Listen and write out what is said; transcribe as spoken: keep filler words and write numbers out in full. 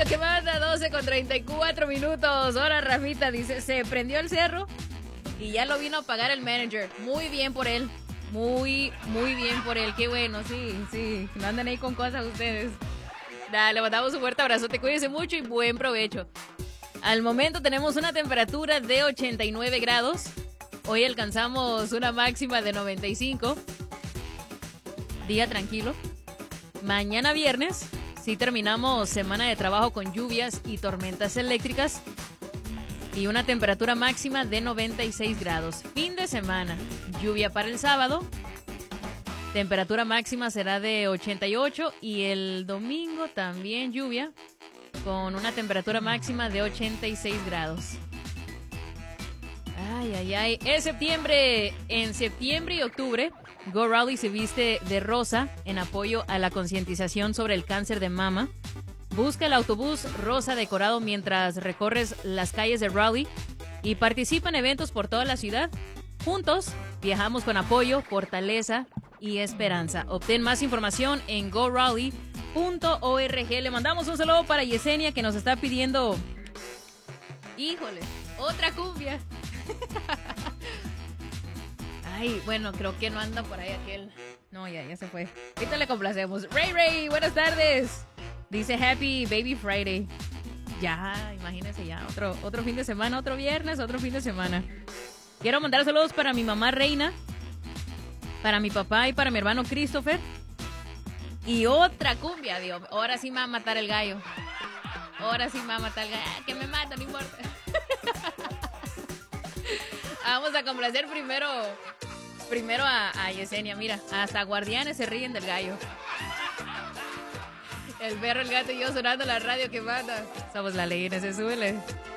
que manda, doce con treinta y cuatro minutos. Ahora Rafita dice, se prendió el cerro y ya lo vino a pagar el manager. Muy bien por él. Muy, muy bien por él. Qué bueno, sí, sí. No anden ahí con cosas ustedes. Dale, le mandamos un fuerte abrazo. Te cuídense mucho y buen provecho. Al momento tenemos una temperatura de ochenta y nueve grados. Hoy alcanzamos una máxima de noventa y cinco. Día tranquilo. Mañana viernes, sí terminamos semana de trabajo con lluvias y tormentas eléctricas. Y una temperatura máxima de noventa y seis grados. Fin de semana, lluvia para el sábado. Temperatura máxima será de ochenta y ocho. Y el domingo también lluvia, con una temperatura máxima de ochenta y seis grados. Ay, ay, ay. Es septiembre. En septiembre y octubre, Go Raleigh se viste de rosa en apoyo a la concientización sobre el cáncer de mama. Busca el autobús rosa decorado mientras recorres las calles de Raleigh y participa en eventos por toda la ciudad. Juntos, viajamos con apoyo, fortaleza y esperanza. Obtén más información en go raleigh punto org. Le mandamos un saludo para Yesenia, que nos está pidiendo... Híjole, otra cumbia. Ay, bueno, creo que no anda por ahí aquel. No, ya, ya se fue. Ahorita le complacemos. Ray Ray, buenas tardes. Dice Happy Baby Friday. Ya, imagínense ya. Otro, otro fin de semana, otro viernes, otro fin de semana. Quiero mandar saludos para mi mamá Reina, para mi papá y para mi hermano Christopher. Y otra cumbia, Dios. Ahora sí me va a matar el gallo. Ahora sí me va a matar el gallo. Ah, que me mata, no importa. Vamos a complacer primero Primero a, a Yesenia. Mira, hasta guardianes se ríen del gallo. El perro, el gato y yo sonando la radio que manda. Somos la ley, se súbele.